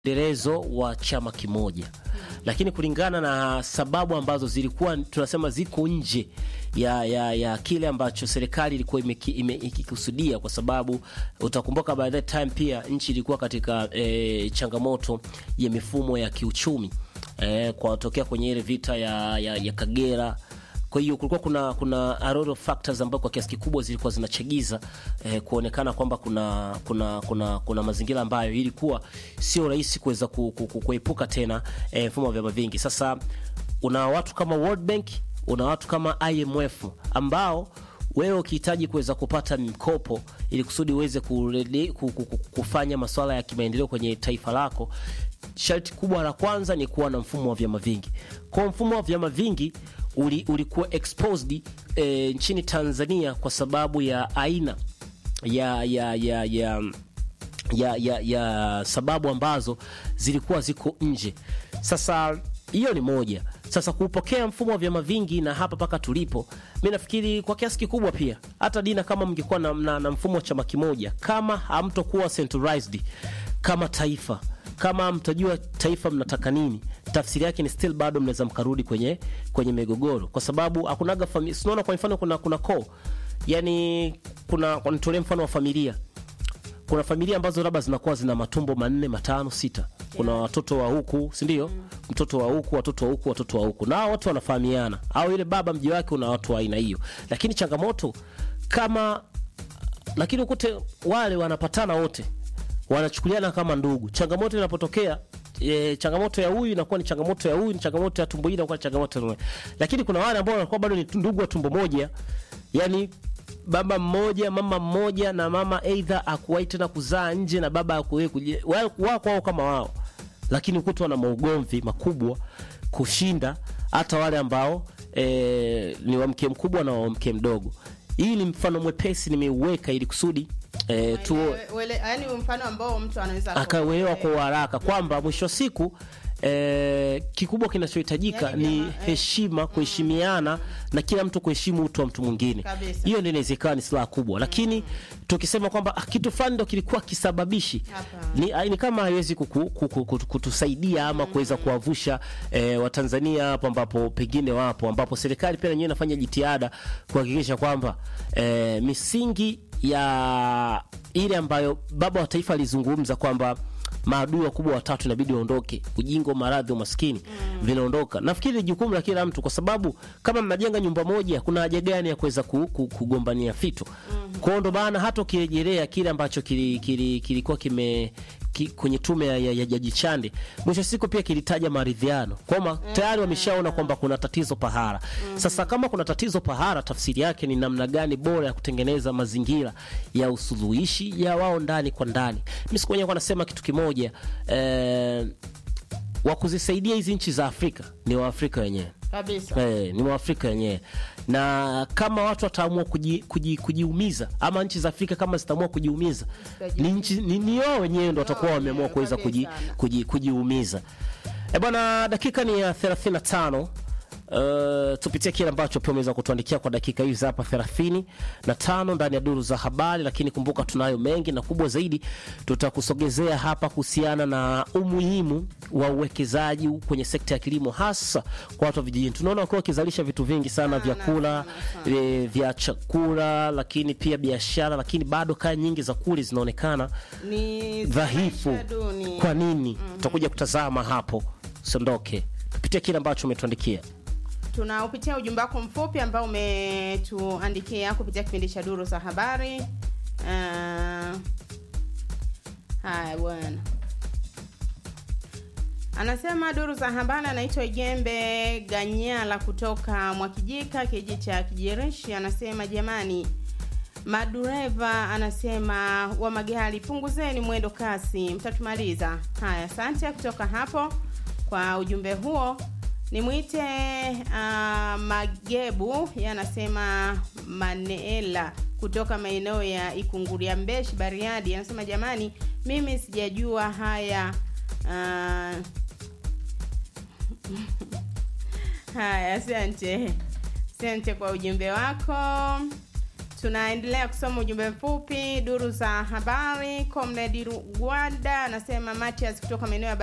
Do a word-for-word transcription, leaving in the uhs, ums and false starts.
Derezo wa chama kimoja. Lakini kulingana na sababu ambazo zilikuwa tunasema ziko nje ya ya ya kile ambacho serikali ilikuwa imekikusudia, kwa sababu utakumbuka by that time pia nchi ilikuwa katika e, changamoto ya mifumo ya kiuchumi e, kwa tokea kwenye ile vita ya ya, ya Kagera. Kwa hiyo kulikuwa kuna kuna a lot of factors ambazo kwa kiasi kikubwa zilikuwa zinachagiza eh, kuonekana kwamba kuna kuna kuna kuna mazingira ambayo ilikuwa sio rahisi kuweza ku, ku, ku, kuepuka tena eh, mfumo wa vyama vingi. Sasa una watu kama World Bank, una watu kama I M F ambao wewe ukihitaji kuweza kupata mkopo ili kusudi uweze kuredi, kufanya masuala ya kimaendeleo kwenye taifa lako, sharti kubwa la kwanza ni kuwa na mfumo wa vyama vingi. Kwa mfumo wa vyama vingi uli, ulikuwa exposed e, nchini Tanzania kwa sababu ya aina ya ya ya ya ya, ya, ya sababu ambazo zilikuwa ziko nje. Sasa hiyo ni moja. Sasa kupokea mfumo wa vyama vingi na hapa paka tulipo, mimi nafikiri kwa kiasi kikubwa pia hata Dina, kama mngekuwa na, na, na mfumo wa chama kimoja, kama hamtokuwa centralized kama taifa, kama mtajua taifa mnataka nini, tafsiri yake ni still bado mnaweza mkarudi kwenye kwenye migogoro, kwa sababu hakunaga familia. Unaona, kwa mfano kuna kuna koo, yani kuna nitolee mfano wa familia. Kuna familia ambazo labda zinakuwa zina matumbo manne, matano, sita. Kuna watoto wa huku, si ndio? Mm. Mtoto wa huku, watoto wa huku, watoto wa huku. Na watu wanafahamiana. Au ile baba mji wake una watu wa aina hiyo. Lakini changamoto kama lakini ukute wale wanapatana wote, wanachukuliana kama ndugu. Changamoto inapotokea, e, changamoto ya huyu inakuwa ni changamoto ya huyu, ni changamoto ya tumbo hili inakuwa ni changamoto ya huyu. Lakini kuna wale ambao wanakuwa bado ni ndugu wa tumbo moja. Yaani baba mmoja, mama mmoja, na mama either akuwahi tena kuzaa nje na baba akuwe kuje wao kwao kama wao, lakini ukutwa na maugomvi makubwa kushinda hata wale ambao e, ni wa mke mkubwa na wa mke mdogo. Hii ni mfano mwepesi nimeuweka ili kusudi eh tu yani mfano ambao mtu anaweza akaelewa kwa haraka kwamba mwisho siku eh, kikubwa kinachohitajika yani ni eh, heshima, kuheshimiana, mm, na kila mtu kuheshimu utu wa mtu mwingine. Hiyo ndio inawezekana ni silaha kubwa, lakini mm, tukisema kwamba ah, kitu fulani ndio kilikuwa kisababishi ni, ni kama haiwezi kutusaidia ama mm, kuweza kuwavusha eh, Watanzania hapo ambapo pengine wapo, ambapo serikali pia yenyewe inafanya jitihada kuhakikisha kwamba eh, misingi ya ile ambayo baba wa taifa alizungumza kwamba maadui wakubwa watatu inabidi waondoke: ujinga, maradhi, umaskini, mm, vinaondoka. Nafikiri ni jukumu la kila mtu, kwa sababu kama mnajenga nyumba moja, kuna haja gani ya kuweza ku, ku, kugombania fito? Mm. Kwa ndo maana hata ukirejelea kile ambacho kilikuwa kili, kili kime ki, kwenye tume ya, ya, ya Jaji Chande, mwisho siku pia kilitaja maridhiano. Kwamba tayari wameshaona kwamba kuna tatizo pahara. Mm. Sasa kama kuna tatizo pahara, tafsiri yake ni namna gani bora ya kutengeneza mazingira ya usuluhishi ya wao ndani kwa ndani. Mimi siku yenyewe nasema kitu kimoja, eh, wa kuzisaidia hizi nchi za Afrika ni Waafrika wenyewe. Kabisa. Eh, ni Waafrika wenyewe. Na kama watu wataamua kuji, kuji, kujiumiza, ama nchi za Afrika kama zitaamua kujiumiza, ni nchi ni, ni wao wenyewe ndio watakuwa wameamua kuweza kuji, kuji, kujiumiza. Eh bwana, dakika ni ya thelathini na tano. Uh, tupitie kile ambacho pia umeweza kutuandikia kwa dakika hizi hapa thelathini na tano ndani ya duru za habari, lakini kumbuka tunayo mengi na kubwa zaidi tutakusogezea hapa kuhusiana na umuhimu wa uwekezaji kwenye sekta ya kilimo, hasa kwa watu wa vijijini. Tunaona wako wakizalisha vitu vingi sana, vyakula, e, vya chakula, lakini pia biashara, lakini bado kaya nyingi za kuli zinaonekana ni dhaifu. Kwa nini? Mm-hmm. Tutakuja kutazama hapo. Sondoke. Tupitie kile ambacho umetuandikia. Tunaupitia ujumbe wako mfupi ambao umetuandikia kupitia kipindi cha duru za habari. Uh, haya bwana. Anasema duru za habari, anaitwa Jembe Ganyala kutoka Mwakijika, kijiji cha Kijirishi. Anasema jamani, madureva, anasema wa magari, punguzeni mwendo kasi, mtatumaliza. Haya, asante kutoka hapo kwa ujumbe huo. Nimuite uh, Magebu, yanasema Maneela kutoka maeneo ya Ikunguria Mbeshi Bariadi. Anasema jamani, mimi sijajua haya. Uh, haya, asante. Asante kwa ujumbe wako. Tunaendelea kusoma ujumbe mfupi. Duru za habari, Comrade Rwanda anasema Matias kutoka maeneo ya